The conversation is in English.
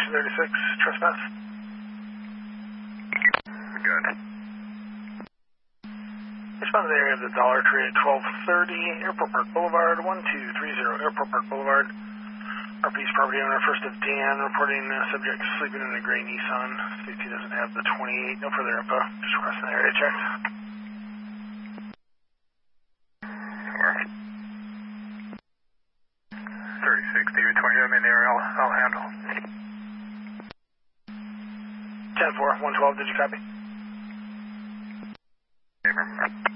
Station 36, trespass. Good. Respond to the area of the Dollar Tree at 1230 Airport Park Boulevard, 1230 Airport Park Boulevard. RP's property owner, first of Dan, reporting subject sleeping in a gray Nissan. States he doesn't have the 28. No further info. Just requesting area check. 36, David 20, I'm in the area, I'll handle. 10-4, 112, did you copy? Okay,